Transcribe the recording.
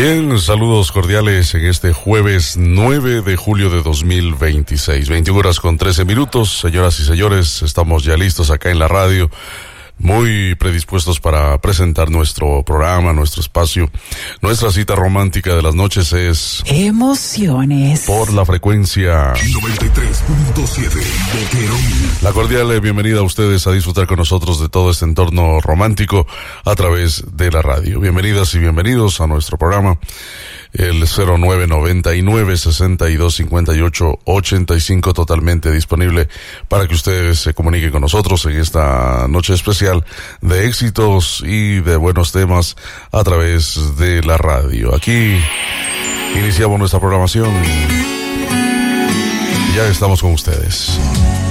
Bien, saludos cordiales en este jueves 9 de julio de 2026, 21 horas con 13 minutos. Señoras y señores, estamos ya listos acá en la radio, muy predispuestos para presentar nuestro programa, nuestro espacio. Nuestra cita romántica de las noches es Emociones por la frecuencia 93.7 Boquerón. La cordial bienvenida a ustedes a disfrutar con nosotros de todo este entorno romántico a través de la radio. Bienvenidas y bienvenidos a nuestro programa, el 0999-6258-85, totalmente disponible para que ustedes se comuniquen con nosotros en esta noche especial de éxitos y de buenos temas a través de la radio. Aquí iniciamos nuestra programación. Ya estamos con ustedes.